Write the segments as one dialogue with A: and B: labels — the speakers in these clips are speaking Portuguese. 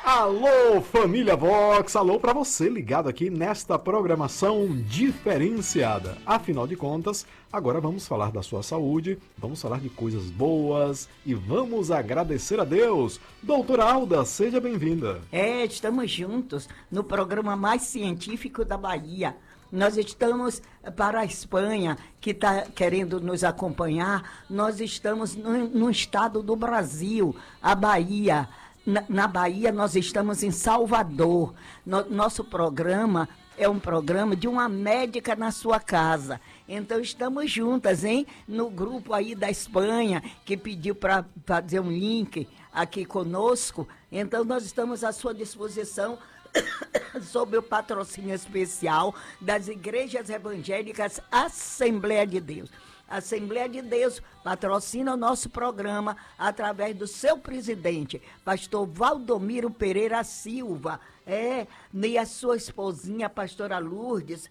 A: Alô, família Vox, alô para você ligado aqui nesta programação diferenciada. Afinal de contas, agora vamos falar da sua saúde, vamos falar de coisas boas e vamos agradecer a Deus. Doutora Alda, seja bem-vinda.
B: Estamos juntos no programa mais científico da Bahia. Nós estamos para a Espanha, que está querendo nos acompanhar. Nós estamos no estado do Brasil, a Bahia. Na Bahia, nós estamos em Salvador. Nosso programa é um programa de uma médica na sua casa. Então, estamos juntas, hein? No grupo aí da Espanha, que pediu para fazer um link aqui conosco. Então, nós estamos à sua disposição sob o patrocínio especial das Igrejas Evangélicas Assembleia de Deus. A Assembleia de Deus patrocina o nosso programa através do seu presidente, pastor Valdomiro Pereira Silva, e a sua esposinha, pastora Lourdes.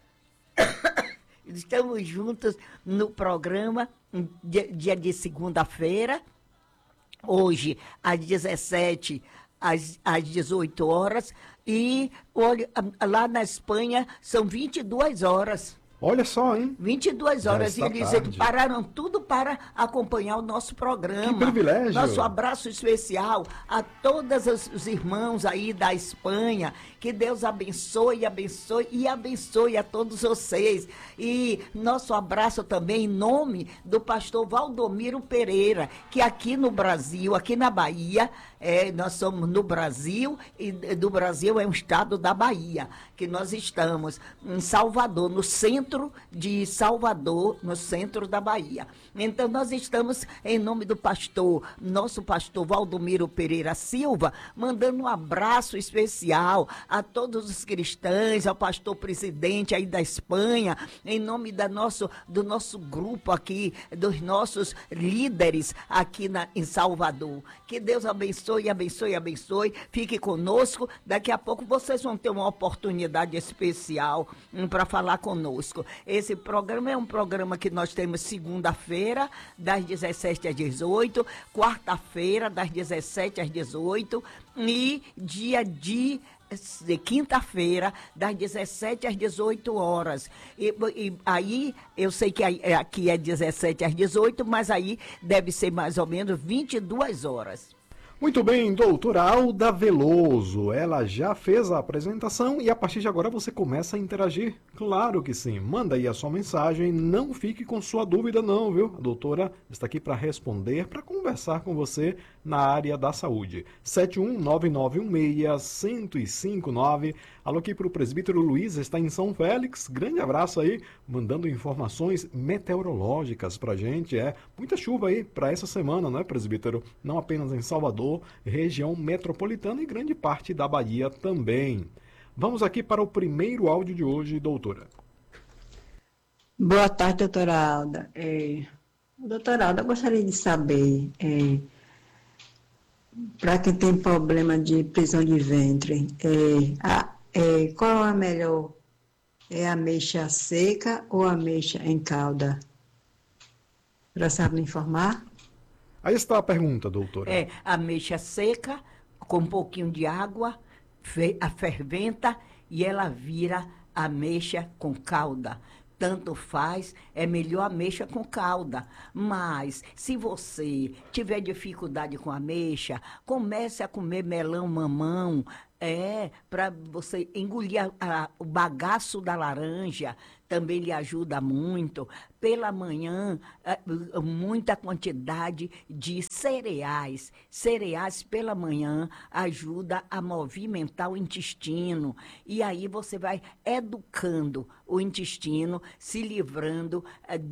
B: Estamos juntos no programa, dia de segunda-feira, hoje às 17 às 18 horas, e olha, lá na Espanha são 22 horas.
A: Olha só, hein?
B: 22 horas, e eles pararam tudo para acompanhar o nosso programa.
A: Que privilégio!
B: Nosso abraço especial a todos os irmãos aí da Espanha. Que Deus abençoe, abençoe e abençoe a todos vocês. E nosso abraço também em nome do pastor Valdomiro Pereira, que aqui no Brasil, aqui na Bahia, nós somos no Brasil, e do Brasil é um estado da Bahia, que nós estamos em Salvador, no centro de Salvador, no centro da Bahia. Então, nós estamos, em nome do pastor, nosso pastor Valdomiro Pereira Silva, mandando um abraço especial a todos os cristãos, ao pastor presidente aí da Espanha, em nome do nosso grupo aqui, dos nossos líderes aqui em Salvador. Que Deus abençoe, abençoe, abençoe. Fique conosco. Daqui a pouco vocês vão ter uma oportunidade especial para falar conosco. Esse programa é um programa que nós temos segunda-feira, das 17 às 18, quarta-feira, das 17 às 18, e dia de quinta-feira, das 17 às 18 horas. E aí, eu sei que aqui é 17 às 18, mas aí deve ser mais ou menos 22 horas.
A: Muito bem, doutora Alda Veloso, ela já fez a apresentação e a partir de agora você começa a interagir? Claro que sim, manda aí a sua mensagem, não fique com sua dúvida não, viu? A doutora está aqui para responder, para conversar com você na área da saúde. 719916159, alô aqui para o presbítero Luiz, está em São Félix, grande abraço aí, mandando informações meteorológicas pra gente, muita chuva aí para essa semana, não é, presbítero? Não apenas em Salvador, região metropolitana e grande parte da Bahia também. Vamos aqui para o primeiro áudio de hoje, doutora.
C: Boa tarde, doutora Alda. Doutora Alda, eu gostaria de saber, para quem tem problema de prisão de ventre, qual é a melhor? É a ameixa seca ou a ameixa em calda? Para saber me informar?
A: Aí está a pergunta, doutora.
B: A ameixa seca, com um pouquinho de água, a ferventa, e ela vira ameixa com calda. Tanto faz, é melhor ameixa com calda. Mas, se você tiver dificuldade com ameixa, comece a comer melão, mamão, para você engolir o bagaço da laranja, também lhe ajuda muito. Pela manhã, muita quantidade de cereais. Cereais pela manhã ajuda a movimentar o intestino. E aí você vai educando o intestino, se livrando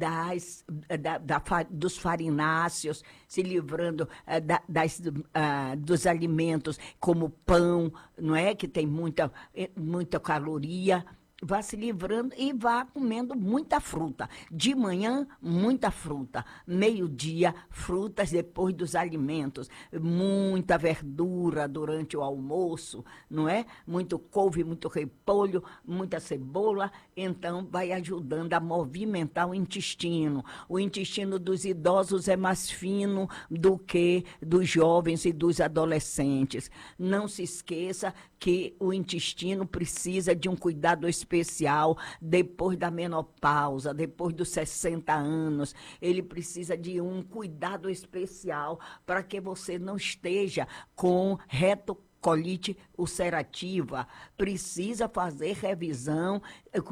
B: dos farináceos, se livrando dos alimentos como pão, não é? Que tem muita caloria. Vá se livrando e vá comendo muita fruta. De manhã, muita fruta. Meio-dia, frutas depois dos alimentos. Muita verdura durante o almoço, não é? Muito couve, muito repolho, muita cebola. Então, vai ajudando a movimentar o intestino. O intestino dos idosos é mais fino do que dos jovens e dos adolescentes. Não se esqueça que o intestino precisa de um cuidado especial depois da menopausa, depois dos 60 anos. Ele precisa de um cuidado especial para que você não esteja com colite ulcerativa, precisa fazer revisão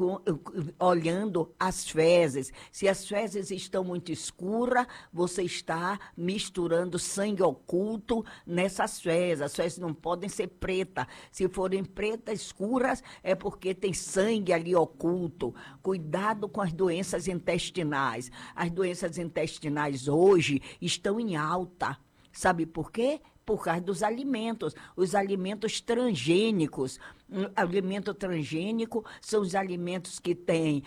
B: olhando as fezes. Se as fezes estão muito escuras, você está misturando sangue oculto nessas fezes. As fezes não podem ser pretas. Se forem pretas, escuras, é porque tem sangue ali oculto. Cuidado com as doenças intestinais. As doenças intestinais hoje estão em alta. Sabe por quê? Por causa dos alimentos, os alimentos transgênicos. Alimento transgênico são os alimentos que têm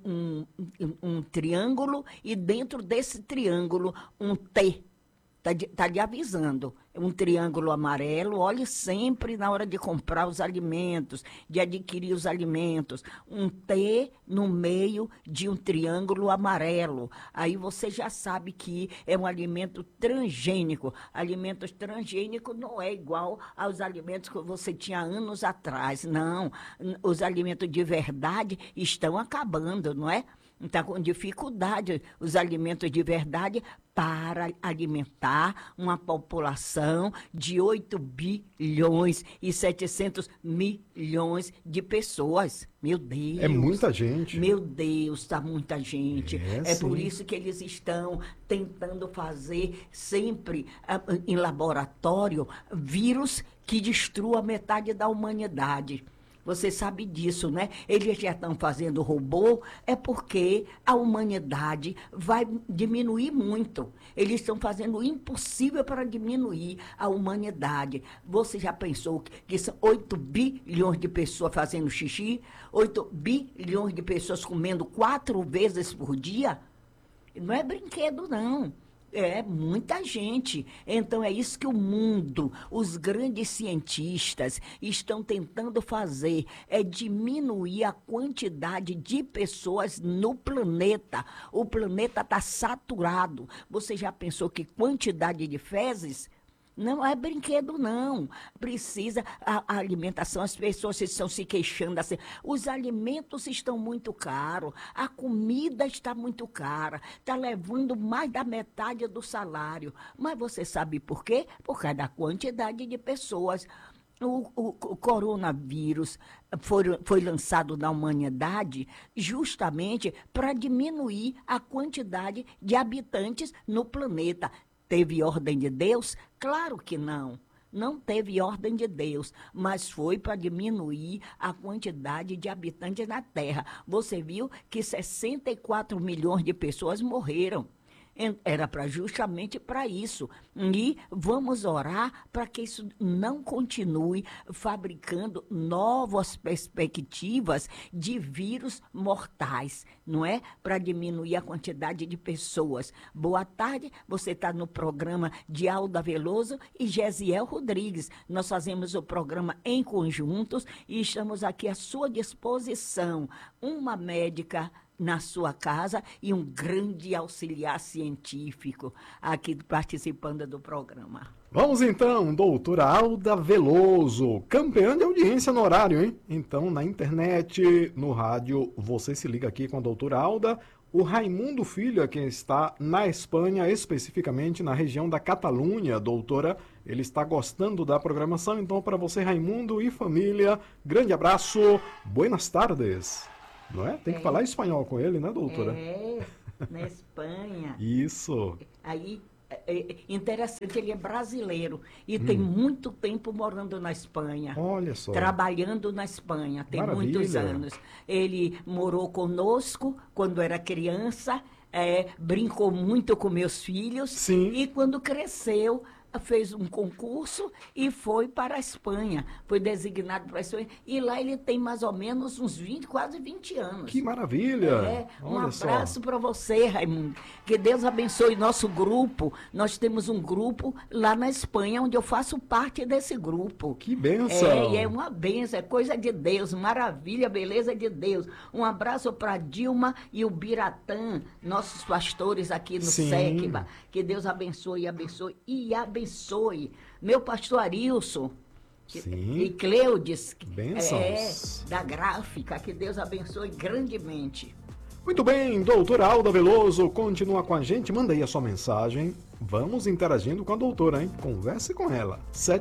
B: um triângulo e dentro desse triângulo um T. Está lhe avisando. Um triângulo amarelo, olhe sempre na hora de comprar os alimentos, de adquirir os alimentos. Um T no meio de um triângulo amarelo. Aí você já sabe que é um alimento transgênico. Alimentos transgênicos não é igual aos alimentos que você tinha anos atrás. Não. Os alimentos de verdade estão acabando, não é? Está com dificuldade os alimentos de verdade para alimentar uma população de 8 bilhões e 700 milhões de pessoas. Meu Deus.
A: É muita gente.
B: Meu Deus, está muita gente. É
A: sim.
B: por isso que eles estão tentando fazer sempre em laboratório vírus que destrua metade da humanidade. Você sabe disso, né? Eles já estão fazendo robô, é porque a humanidade vai diminuir muito. Eles estão fazendo o impossível para diminuir a humanidade. Você já pensou que são 8 bilhões de pessoas fazendo xixi? 8 bilhões de pessoas comendo 4 vezes por dia? Não é brinquedo, não. É muita gente. Então é isso que o mundo, os grandes cientistas estão tentando fazer, é diminuir a quantidade de pessoas no planeta. O planeta está saturado. Você já pensou que quantidade de fezes? Não é brinquedo, não. Precisa a alimentação, as pessoas estão se queixando assim. Os alimentos estão muito caros, a comida está muito cara, está levando mais da metade do salário. Mas você sabe por quê? Por causa da quantidade de pessoas. O coronavírus foi lançado na humanidade justamente para diminuir a quantidade de habitantes no planeta. Teve ordem de Deus? Claro que não. Não teve ordem de Deus, mas foi para diminuir a quantidade de habitantes na Terra. Você viu que 64 milhões de pessoas morreram. Era justamente para isso. E vamos orar para que isso não continue fabricando novas perspectivas de vírus mortais, não é? Para diminuir a quantidade de pessoas. Boa tarde, você está no programa de Alda Veloso e Gesiel Rodrigues. Nós fazemos o programa em conjuntos e estamos aqui à sua disposição. Uma médica na sua casa e um grande auxiliar científico aqui participando do programa.
A: Vamos então, doutora Alda Veloso, campeã de audiência no horário, hein? Então, na internet, no rádio, você se liga aqui com a doutora Alda. O Raimundo Filho, que está na Espanha, especificamente na região da Catalunha, doutora, ele está gostando da programação. Então, para você, Raimundo e família, grande abraço, buenas tardes. Não é? Tem que falar espanhol com ele, né, doutora?
B: Na Espanha.
A: Isso.
B: Aí, interessante, ele é brasileiro e tem muito tempo morando na Espanha.
A: Olha só.
B: Trabalhando na Espanha, tem
A: Maravilha.
B: muitos anos. Ele morou conosco quando era criança, brincou muito com meus filhos.
A: Sim.
B: E quando cresceu, fez um concurso e foi para a Espanha. Foi designado para a Espanha. E lá ele tem mais ou menos uns 20, quase 20 anos.
A: Que maravilha!
B: Um
A: Olha
B: abraço
A: só.
B: para você, Raimundo. Que Deus abençoe nosso grupo. Nós temos um grupo lá na Espanha, onde eu faço parte desse grupo.
A: Que bênção!
B: E é uma bênção, é coisa de Deus, maravilha, beleza de Deus. Um abraço para Dilma e o Biratã, nossos pastores aqui no
A: Sim.
B: SECBA. Que Deus abençoe, abençoe e abençoe. Meu pastor Arilson.
A: Sim.
B: E Cleudes,
A: Bênçãos.
B: da gráfica, que Deus abençoe grandemente.
A: Muito bem, doutora Alda Veloso, continua com a gente, manda aí a sua mensagem. Vamos interagindo com a doutora, hein? Converse com ela.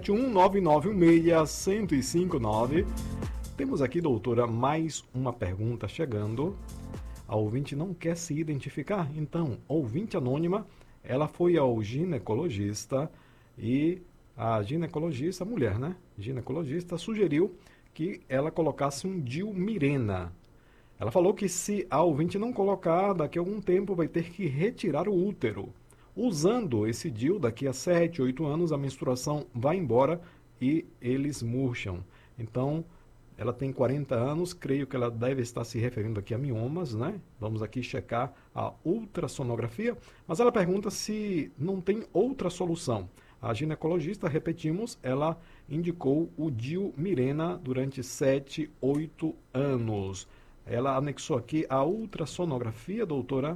A: 719916159. Temos aqui, doutora, mais uma pergunta chegando. A ouvinte não quer se identificar, então, ouvinte anônima, ela foi ao ginecologista e a ginecologista, mulher, né? Ginecologista sugeriu que ela colocasse um DIU Mirena. Ela falou que se a ouvinte não colocar, daqui a algum tempo vai ter que retirar o útero. Usando esse DIU, daqui a 7, 8 anos, a menstruação vai embora e eles murcham. Então, ela tem 40 anos, creio que ela deve estar se referindo aqui a miomas, né? Vamos aqui checar a ultrassonografia, mas ela pergunta se não tem outra solução. A ginecologista, repetimos, ela indicou o DIU Mirena durante 7, 8 anos. Ela anexou aqui a ultrassonografia, doutora,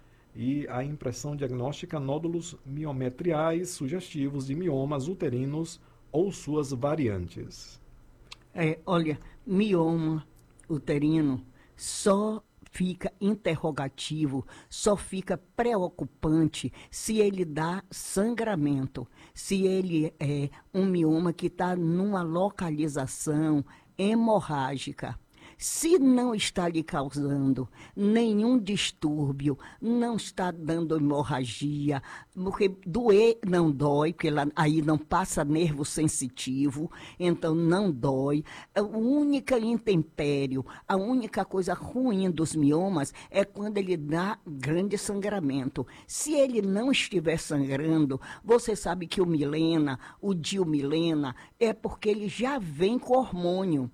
A: e a impressão diagnóstica nódulos miometriais sugestivos de miomas uterinos ou suas variantes.
B: Olha, mioma uterino só fica interrogativo, só fica preocupante se ele dá sangramento, se ele é um mioma que está numa localização hemorrágica. Se não está lhe causando nenhum distúrbio, não está dando hemorragia, porque doer não dói, porque aí não passa nervo sensitivo, então não dói. A única intempério, a única coisa ruim dos miomas é quando ele dá grande sangramento. Se ele não estiver sangrando, você sabe que o Milena, o DIU Milena, é porque ele já vem com hormônio.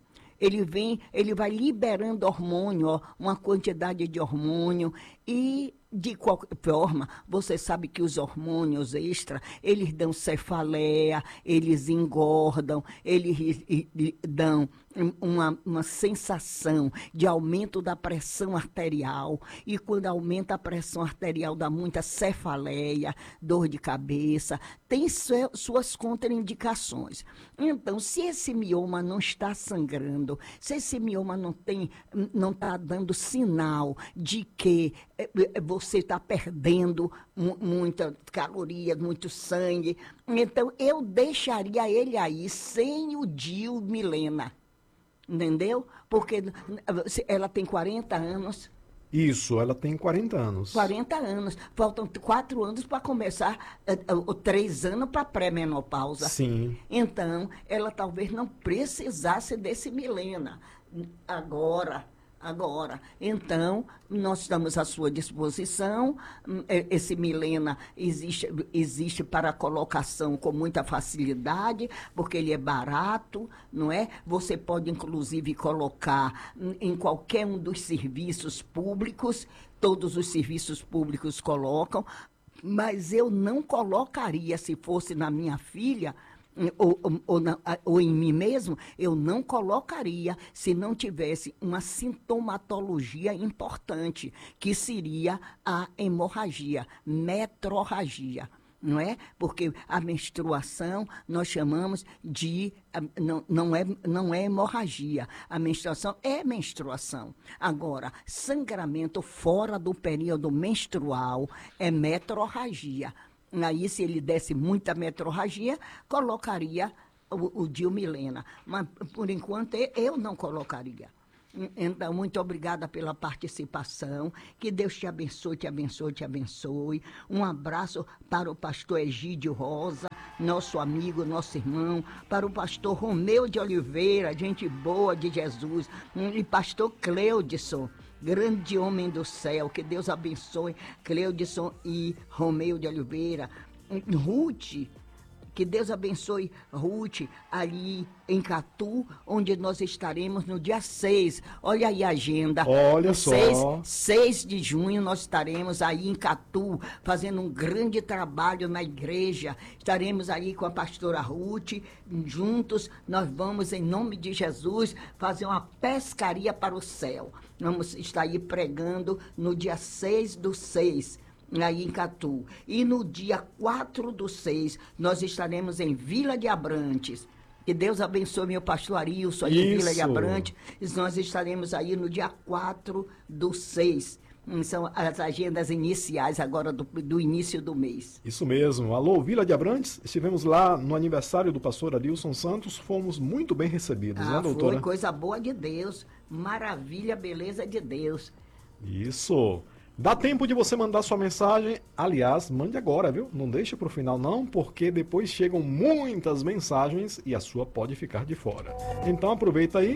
B: Ele vai liberando hormônio, ó, uma quantidade de hormônio e, de qualquer forma, você sabe que os hormônios extra, eles dão cefaleia, eles engordam, eles dão uma sensação de aumento da pressão arterial, e quando aumenta a pressão arterial dá muita cefaleia, dor de cabeça, tem suas contraindicações. Então, se esse mioma não está sangrando, se esse mioma não está dando sinal de que você está perdendo muita caloria, muito sangue, então eu deixaria ele aí sem o DIU Milena. Entendeu? Porque ela tem 40 anos.
A: Isso, ela tem 40 anos.
B: 40 anos. Faltam 4 anos para começar, 3 anos para pré-menopausa.
A: Sim.
B: Então, ela talvez não precisasse desse Milena. Agora. Então, nós estamos à sua disposição. Esse Milena existe para colocação com muita facilidade, porque ele é barato, não é? Você pode, inclusive, colocar em qualquer um dos serviços públicos, todos os serviços públicos colocam, mas eu não colocaria, se fosse na minha filha, ou em mim mesmo, eu não colocaria se não tivesse uma sintomatologia importante, que seria a hemorragia, metrorragia. Não é? Porque a menstruação nós chamamos de... Não é hemorragia. A menstruação é menstruação. Agora, sangramento fora do período menstrual é metrorragia. Aí, se ele desse muita metrorragia, colocaria o DIU Milena. Mas, por enquanto, eu não colocaria. Então, muito obrigada pela participação. Que Deus te abençoe, te abençoe, te abençoe. Um abraço para o pastor Egídio Rosa, nosso amigo, nosso irmão. Para o pastor Romeu de Oliveira, gente boa de Jesus. E pastor Cleudson, grande homem do céu. Que Deus abençoe Cleudson e Romeu de Oliveira. Ruth, Que Deus abençoe Ruth ali em Catu, onde nós estaremos no dia 6. Olha aí a agenda.
A: Olha
B: No
A: só.
B: 6 de junho nós estaremos aí em Catu, fazendo um grande trabalho na igreja. Estaremos aí com a pastora Ruth, juntos nós vamos, em nome de Jesus, fazer uma pescaria para o céu. Vamos estar aí pregando no dia 6/6. Aí em Catu. E no dia 4/6, nós estaremos em Vila de Abrantes. Que Deus abençoe meu pastor Arilson aí em Vila de Abrantes. E nós estaremos aí no dia 4/6. São as agendas iniciais agora do início do mês.
A: Isso mesmo. Alô, Vila de Abrantes. Estivemos lá no aniversário do pastor Adilson Santos. Fomos muito bem recebidos, né, doutora?
B: Foi coisa boa de Deus. Maravilha, beleza de Deus.
A: Isso. Dá tempo de você mandar sua mensagem. Aliás, mande agora, viu? Não deixe para o final não, porque depois chegam muitas mensagens e a sua pode ficar de fora. Então aproveita aí,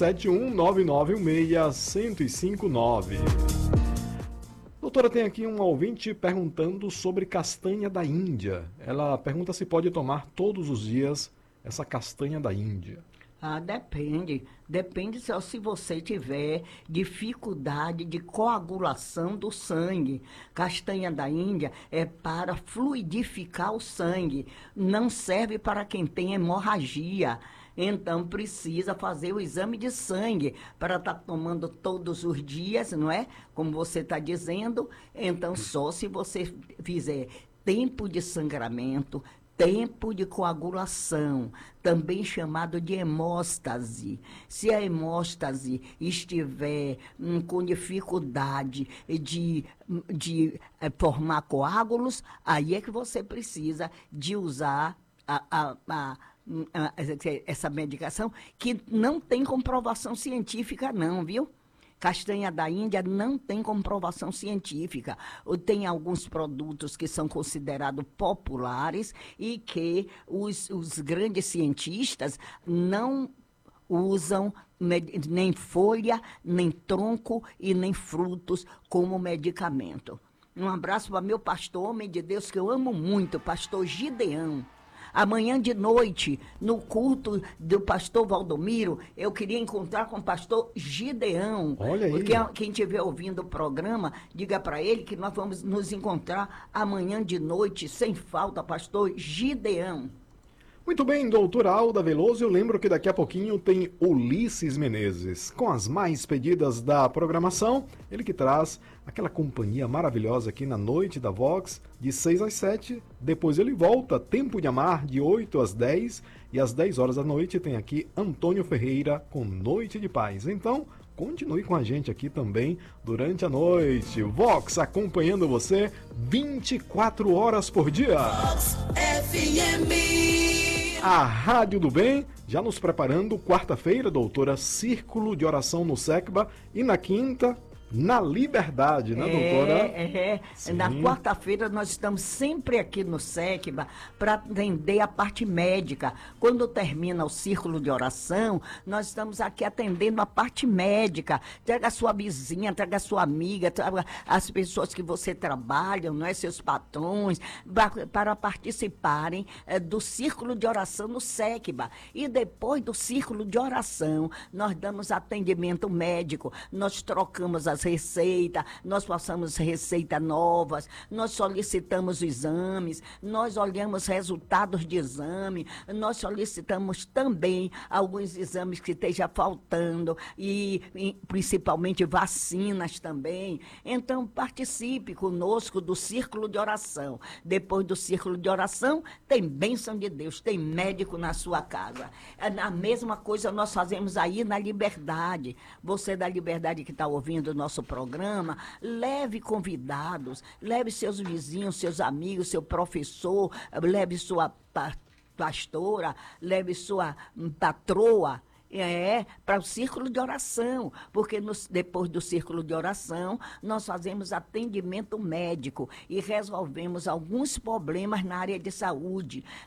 A: 71991611059. Doutora, tem aqui um ouvinte perguntando sobre castanha da Índia. Ela pergunta se pode tomar todos os dias essa castanha da Índia.
B: Depende. Depende só se você tiver dificuldade de coagulação do sangue. Castanha da Índia é para fluidificar o sangue. Não serve para quem tem hemorragia. Então, precisa fazer o exame de sangue para estar tomando todos os dias, não é? Como você está dizendo. Então, só se você fizer tempo de sangramento, tempo de coagulação, também chamado de hemóstase. Se a hemóstase estiver com dificuldade de formar coágulos, aí é que você precisa de usar essa medicação, que não tem comprovação científica não, viu? Castanha da Índia não tem comprovação científica. Tem alguns produtos que são considerados populares e que os grandes cientistas não usam nem folha, nem tronco e nem frutos como medicamento. Um abraço para meu pastor, homem de Deus, que eu amo muito, pastor Gideão. Amanhã de noite, no culto do pastor Valdomiro, eu queria encontrar com o pastor Gideão.
A: Olha aí.
B: Porque quem estiver ouvindo o programa, diga para ele que nós vamos nos encontrar amanhã de noite, sem falta, pastor Gideão.
A: Muito bem, doutora Alda Veloso, eu lembro que daqui a pouquinho tem Ulisses Menezes, com as mais pedidas da programação, ele que traz aquela companhia maravilhosa aqui na Noite da Vox, de 6 às 7, depois ele volta, Tempo de Amar, de 8 às 10, e às 10 horas da noite tem aqui Antônio Ferreira com Noite de Paz. Então, continue com a gente aqui também durante a noite. Vox acompanhando você 24 horas por dia.
D: Vox FM.
A: A Rádio do Bem, já nos preparando, quarta-feira, doutora, Círculo de Oração no SECBA, e na quinta, na Liberdade, né, doutora?
B: Sim. Na quarta-feira nós estamos sempre aqui no SECBA para atender a parte médica. Quando termina o círculo de oração, nós estamos aqui atendendo a parte médica. Traga a sua vizinha, traga a sua amiga, traga as pessoas que você trabalha, não é? Seus patrões, para participarem do círculo de oração no SECBA. E depois do círculo de oração, nós damos atendimento médico, nós trocamos as receitas, nós passamos receitas novas, nós solicitamos exames, nós olhamos resultados de exame, nós solicitamos também alguns exames que estejam faltando e principalmente vacinas também. Então, participe conosco do círculo de oração. Depois do círculo de oração, tem bênção de Deus, tem médico na sua casa. A mesma coisa nós fazemos aí na Liberdade. Você da Liberdade que está ouvindo o nosso programa, leve convidados, leve seus vizinhos, seus amigos, seu professor, leve sua pastora, leve sua patroa, para o círculo de oração, porque depois do círculo de oração, nós fazemos atendimento médico e resolvemos alguns problemas na área de saúde.